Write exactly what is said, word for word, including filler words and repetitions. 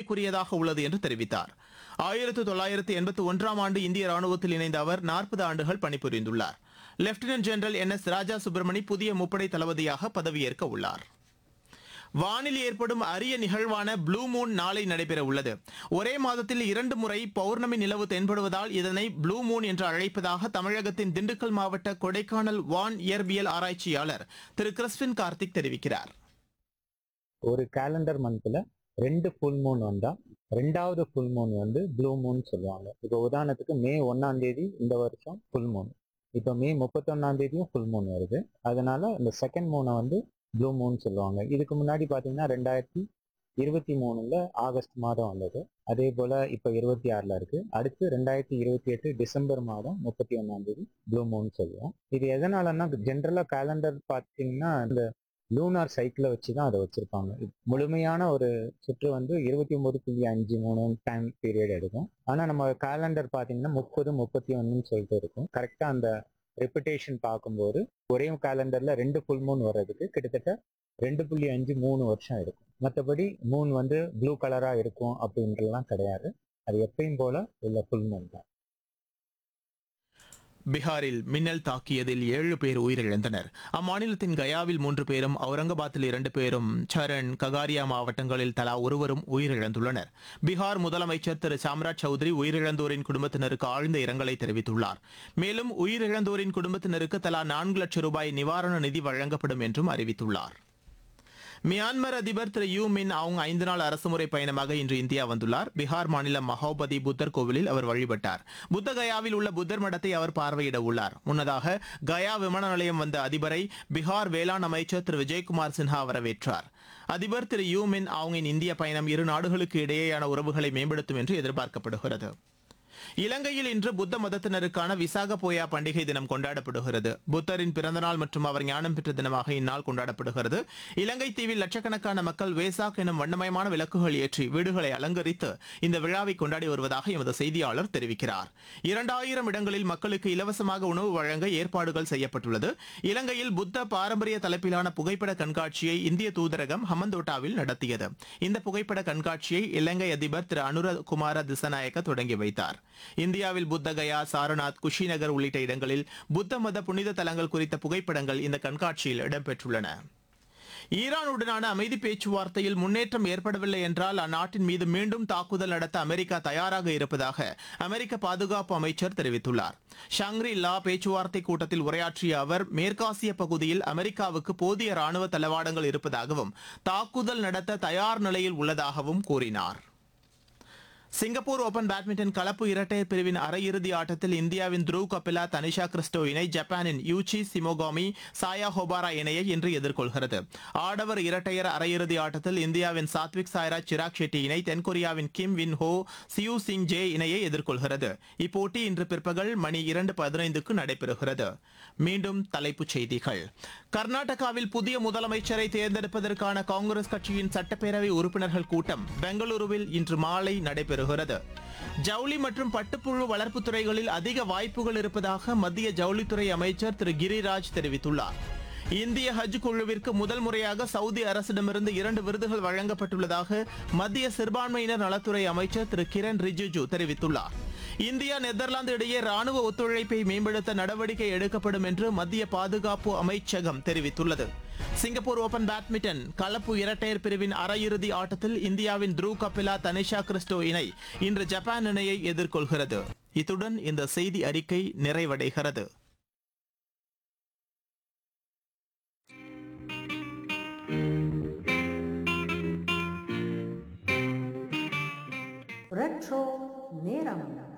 பெருமைக்குரியதாக உள்ளது என்று தெரிவித்தார். ஆயிரத்து தொள்ளாயிரத்து எண்பத்தி ஒன்றாம் ஆண்டு இந்திய ராணுவத்தில் இணைந்த அவர் நாற்பது ஆண்டுகள் பணிபுரிந்துள்ளார். லெப்டினன்ட் ஜெனரல் என் எஸ் ராஜா சுப்பிரமணி புதிய முப்படை தளபதியாக பதவியேற்க உள்ளார். வானில் ஏற்படும் அரிய நிகழ்வான ப்ளூ மூன் நாளை நடைபெற உள்ளது. ஒரே மாதத்தில் இரண்டு முறை பௌர்ணமி நிலவு தென்படுவதால் இதனை ப்ளூ மூன் என்று அழைப்பதாக தமிழகத்தின் திண்டுக்கல் மாவட்ட கொடைக்கானல் வான் இயற்பியல் ஆராய்ச்சியாளர் திரு கிறிஸ்பின் கார்த்திக் தெரிவிக்கிறார். ஒரு கேலண்டர் மந்த்ல ரெண்டு ஃபுல் மூன் வந்தா ரெண்டாவது ஃபுல் மூன் வந்து ப்ளூ மூன் சொல்லுவாங்க. இப்போ உதாரணத்துக்கு மே ஒன்னாம் தேதி இந்த வருஷம் ஃபுல் மூன், இப்போ மே முப்பத்தி ஒன்னாம் தேதியும் ஃபுல் மூன் வருது. அதனால இந்த செகண்ட் மூனை வந்து ப்ளூ மூன் சொல்லுவாங்க. இதுக்கு முன்னாடி பார்த்தீங்கன்னா ரெண்டாயிரத்தி இருபத்தி மூணுல ஆகஸ்ட் மாதம் வந்தது. அதே போல இப்போ இருபத்தி ஆறுல இருக்கு. அடுத்து ரெண்டாயிரத்தி இருபத்தி எட்டு டிசம்பர் மாதம் முப்பத்தி ஒன்னாம் தேதி ப்ளூ மூன் சொல்லுவோம். இது எதனாலன்னா ஜென்ரலா கேலண்டர் பார்த்தீங்கன்னா இந்த லூனார் சைக்கிளை வச்சு தான் அதை வச்சிருப்பாங்க. முழுமையான ஒரு சுற்று வந்து இருபத்தி ஒன்பது புள்ளி அஞ்சு மூணு டைம் பீரியட் எடுக்கும். ஆனா நம்ம கேலண்டர் பார்த்தீங்கன்னா முப்பது முப்பத்தி ஒன்னுன்னு சொல்லிட்டு இருக்கும். கரெக்டா அந்த ரெப்புடேஷன் பார்க்கும்போது ஒரே கேலண்டர்ல ரெண்டு ஃபுல் மூன் வர்றதுக்கு கிட்டத்தட்ட ரெண்டு புள்ளி அஞ்சு மூணு வருஷம் எடுக்கும். மற்றபடி மூன் வந்து ப்ளூ கலரா இருக்கும் அப்படின்றலாம் கிடையாது. அது எப்பயும் போல உள்ள ஃபுல் மூன் தான். பீகாரில் மின்னல் தாக்கியதில் ஏழு பேர் உயிரிழந்தனர். அம்மாநிலத்தின் கயாவில் மூன்று பேரும் அவுரங்காபாத்தில் இரண்டு பேரும் சரண் ககாரியா மாவட்டங்களில் தலா ஒருவரும் உயிரிழந்துள்ளனர். பீகார் முதலமைச்சர் திரு சாம்ராஜ் சௌத்ரி உயிரிழந்தோரின் குடும்பத்தினருக்கு ஆழ்ந்த இரங்கலை தெரிவித்துள்ளார். மேலும் உயிரிழந்தோரின் குடும்பத்தினருக்கு தலா நான்கு லட்சம் ரூபாய் நிவாரண நிதி வழங்கப்படும் என்றும் அறிவித்துள்ளார். மியான்மர் அதிபர் திரு யூ மின் ஆங் ஐந்து நாள் அரசுமுறை பயணமாக இன்று இந்தியா வந்துள்ளார். பீகார் மாநிலம் மகோபதி புத்தர் கோவிலில் அவர் வழிபட்டார். புத்த கயாவில் உள்ள புத்தர் மடத்தை அவர் பார்வையிட உள்ளார். முன்னதாக கயா விமான நிலையம் வந்த அதிபரை பீகார் வேளாண் அமைச்சர் திரு விஜயகுமார் சின்ஹா வரவேற்றார். அதிபர் திரு யூ மின் ஆங்கின் இந்திய பயணம் இரு நாடுகளுக்கு இடையேயான உறவுகளை மேம்படுத்தும் என்று எதிர்பார்க்கப்படுகிறது. இலங்கையில் இன்று புத்த மதத்தினருக்கான விசாக போயா பண்டிகை தினம் கொண்டாடப்படுகிறது. புத்தரின் பிறந்தநாள் மற்றும் அவர் ஞானம் பெற்ற தினமாக இந்நாள் கொண்டாடப்படுகிறது. இலங்கை தீவில் லட்சக்கணக்கான மக்கள் வேசாக் எனும் வண்ணமயமான விளக்குகள் ஏற்றி வீடுகளை அலங்கரித்து இந்த விழாவை கொண்டாடி வருவதாக எமது செய்தியாளர் தெரிவிக்கிறார். இரண்டாயிரம் இடங்களில் மக்களுக்கு இலவசமாக உணவு வழங்க ஏற்பாடுகள் செய்யப்பட்டுள்ளது. இலங்கையில் புத்த பாரம்பரிய தலைப்பிலான புகைப்பட கண்காட்சியை இந்திய தூதரகம் ஹமந்தோட்டாவில் நடத்தியது. இந்த புகைப்பட கண்காட்சியை இலங்கை அதிபர் திரு அனுர குமார திசநாயக்க தொடங்கி வைத்தார். இந்தியாவில் புத்தகயா, சாரநாத், குஷிநகர் உள்ளிட்ட இடங்களில் புத்த மத புனித தலங்கள் குறித்த புகைப்படங்கள் இந்த கண்காட்சியில் இடம்பெற்றுள்ளன. ஈரானுடனான அமைதி பேச்சுவார்த்தையில் முன்னேற்றம் ஏற்படவில்லை என்றால் அந்நாட்டின் மீது மீண்டும் தாக்குதல் நடத்த அமெரிக்கா தயாராக இருப்பதாக அமெரிக்க பாதுகாப்பு அமைச்சர் தெரிவித்துள்ளார். ஷாங்ரி லா பேச்சுவார்த்தை கூட்டத்தில் உரையாற்றிய அவர் மேற்காசிய பகுதியில் அமெரிக்காவுக்கு போதிய ராணுவ தளவாடங்கள் இருப்பதாகவும் தாக்குதல் நடத்த தயார் நிலையில் உள்ளதாகவும் கூறினார். சிங்கப்பூர் ஓபன் பேட்மிண்டன் கலப்பு இரட்டையர் பிரிவின் அரையிறுதி ஆட்டத்தில் இந்தியாவின் த்ருவ் கபிலா தனிஷா கிறிஸ்டோ இணை ஜப்பானின் யூச்சி சிமோகாமி சாயா ஹோபாரா இணையை இன்று எதிர்கொள்கிறது. ஆடவர் இரட்டையர் அரையிறுதி ஆட்டத்தில் இந்தியாவின் சாத்விக் சாய்ராஜ் சிராக் ஷெட்டி இணை தென்கொரியாவின் கிம் வின் ஹோ சியூ சிங் ஜே இணையை எதிர்கொள்கிறது. இப்போட்டி இன்று பிற்பகல் மணி இரண்டு பதினைந்துக்கு நடைபெறுகிறது. மீண்டும் தலைப்புச் செய்திகள். கர்நாடகாவில் புதிய முதலமைச்சரை தேர்ந்தெடுப்பதற்கான காங்கிரஸ் கட்சியின் சட்டப்பேரவை உறுப்பினர்கள் கூட்டம் பெங்களூருவில் இன்று மாலை நடைபெறுகிறது. ஜவுளி மற்றும் பட்டுப்புழு வளர்ப்பு துறைகளில் அதிக வாய்ப்புகள் இருப்பதாக மத்திய ஜவுளித்துறை அமைச்சர் திரு கிரிராஜ் தெரிவித்துள்ளார். இந்திய ஹஜ் குழுவிற்கு முதல் முறையாக சவுதி அரசிடமிருந்து இரண்டு விருதுகள் வழங்கப்பட்டுள்ளதாக மத்திய சிறுபான்மையினர் நலத்துறை அமைச்சர் திரு கிரண் ரிஜிஜு தெரிவித்துள்ளார். இந்தியா நெதர்லாந்து இடையே ராணுவ ஒத்துழைப்பை மேம்படுத்த நடவடிக்கை எடுக்கப்படும் என்று மத்திய பாதுகாப்பு அமைச்சகம் தெரிவித்துள்ளது. சிங்கப்பூர் ஓபன் பேட்மிண்டன் கலப்பு இரட்டையர் பிரிவின் அரையிறுதி ஆட்டத்தில் இந்தியாவின் த்ருவ் கபிலா தனிஷா கிறிஸ்டோ இணை இன்று ஜப்பான் இணையை எதிர்கொள்கிறது. இத்துடன் இந்த செய்தி அறிக்கை நிறைவடைகிறது. ரெட்ரோ நேரம்.